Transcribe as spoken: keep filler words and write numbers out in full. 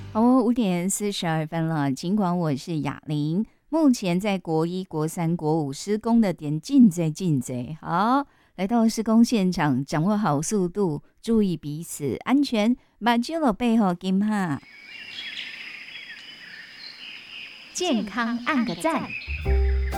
哦，五点四十二分了。尽管我是哑铃，目前在国一、国三、国五施工的点进贼进贼。好，来到施工现场，掌握好速度，注意彼此安全，把揪了背后金哈。 健康按个赞。